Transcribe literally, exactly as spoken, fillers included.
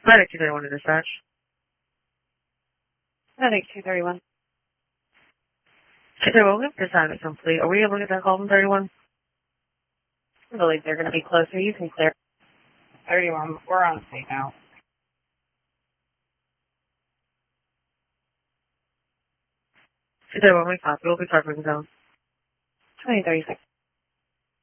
Medic two thirty-one to dispatch. Medic two thirty-one. two thirty-one, if this time is complete. Are we able to get that call from thirty-one? I believe they're going to be closer. You can clear. thirty-one, we're on state now. two thirty-one, we copy. We'll be covering the zone. twenty thirty-six.